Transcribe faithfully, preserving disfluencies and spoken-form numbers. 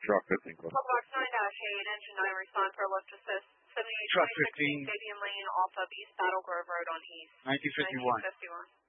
Truck fifteen. Box nine dash eight, engine nine, respond for lift assist. Truck fifteen. Stadium Lane off of East Battle Grove Road on East. nineteen fifty-one. nineteen fifty-one.